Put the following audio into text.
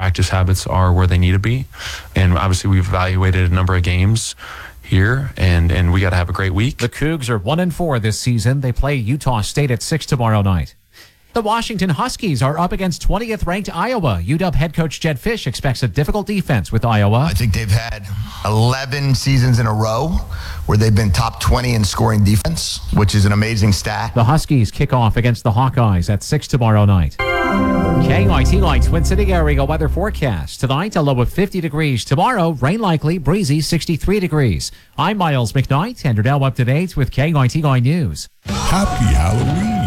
practice habits are where they need to be. And obviously we've evaluated a number of games here, and we got to have a great week. The Cougs are 1-4 this season. They play Utah State at 6 tomorrow night. The Washington Huskies are up against 20th ranked Iowa. UW head coach Jed Fish expects a difficult defense with Iowa. I think they've had 11 seasons in a row where they've been top 20 in scoring defense, which is an amazing stat. The Huskies kick off against the Hawkeyes at 6 tomorrow night. KYT Twin City area weather forecast. Tonight, a low of 50 degrees. Tomorrow, rain likely, breezy, 63 degrees. I'm Miles McKnight, and you're now up to date with KYT News. Happy Halloween.